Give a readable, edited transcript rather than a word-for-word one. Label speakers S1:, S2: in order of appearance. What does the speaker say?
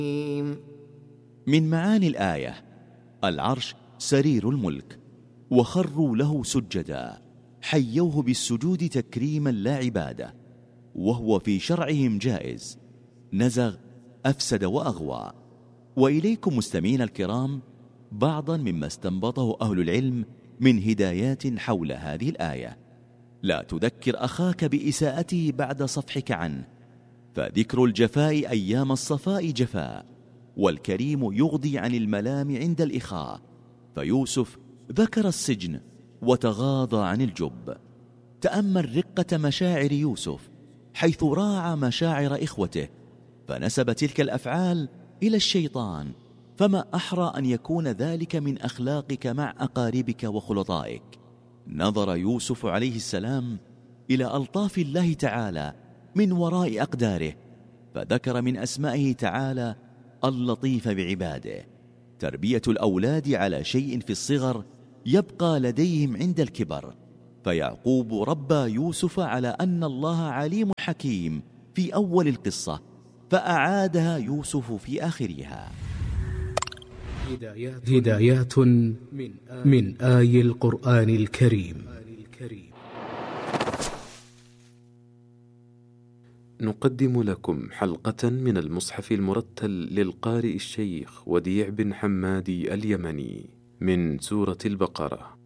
S1: من معاني الآية: العرش سرير الملك، وخروا له سجدا، حيوه بالسجود تكريما لا عبادة، وهو في شرعهم جائز، نزغ أفسد وأغوى. وإليكم مستمعين الكرام بعضا مما استنبطه أهل العلم من هدايات حول هذه الآية. لا تذكر أخاك بإساءته بعد صفحك عنه، فذكر الجفاء أيام الصفاء جفاء، والكريم يغضي عن الملام عند الإخاء. فيوسف ذكر السجن وتغاضى عن الجب. تأمل رقة مشاعر يوسف حيث راعى مشاعر إخوته، فنسب تلك الأفعال إلى الشيطان، فما أحرى أن يكون ذلك من أخلاقك مع أقاربك وخلطائك. نظر يوسف عليه السلام إلى ألطاف الله تعالى من وراء أقداره، فذكر من أسمائه تعالى اللطيف بعباده. تربية الأولاد على شيء في الصغر يبقى لديهم عند الكبر، فيعقوب ربى يوسف على أن الله عليم حكيم في أول القصة، فأعادها يوسف في آخرها.
S2: هدايات من آي القرآن الكريم.
S3: نقدم لكم حلقة من المصحف المرتل للقارئ الشيخ وديع بن حمادي اليمني من سورة البقرة.